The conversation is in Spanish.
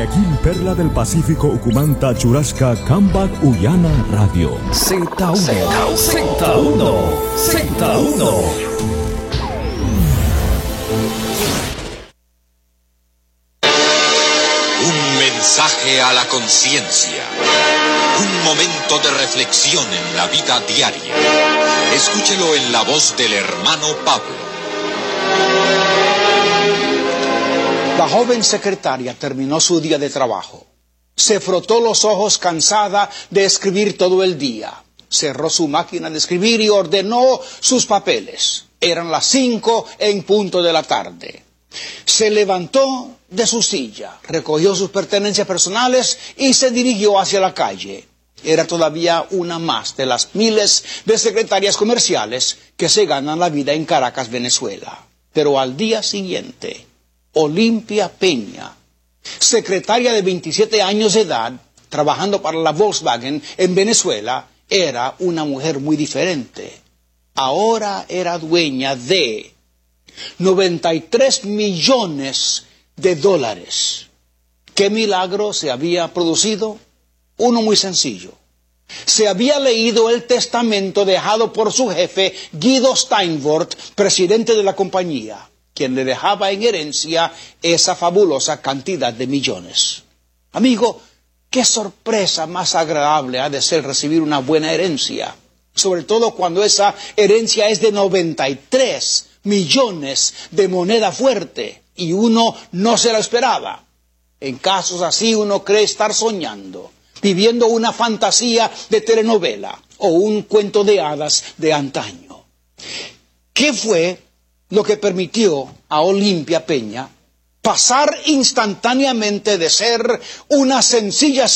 Guayaquil, Perla del Pacífico, Ucumanta, Churrasca, Cambac, Uyana, Radio. Z1. Un mensaje a la conciencia. Un momento de reflexión en la vida diaria. Escúchelo en la voz del hermano Pablo. La joven secretaria terminó su día de trabajo. Se frotó los ojos cansada de escribir todo el día. Cerró su máquina de escribir y ordenó sus papeles. Eran las 5 en punto de la tarde. Se levantó de su silla, recogió sus pertenencias personales y se dirigió hacia la calle. Era todavía una más de las miles de secretarias comerciales que se ganan la vida en Caracas, Venezuela. Pero al día siguiente, Olimpia Peña, secretaria de 27 años de edad, trabajando para la Volkswagen en Venezuela, era una mujer muy diferente. Ahora era dueña de 93 millones de dólares. ¿Qué milagro se había producido? Uno muy sencillo. Se había leído el testamento dejado por su jefe, Guido Steinwort, presidente de la compañía, quien le dejaba en herencia esa fabulosa cantidad de millones. Amigo, qué sorpresa más agradable ha de ser recibir una buena herencia, sobre todo cuando esa herencia es de 93 millones de moneda fuerte y uno no se la esperaba. En casos así uno cree estar soñando, viviendo una fantasía de telenovela o un cuento de hadas de antaño. ¿Qué fue lo que permitió a Olimpia Peña pasar instantáneamente de ser una sencilla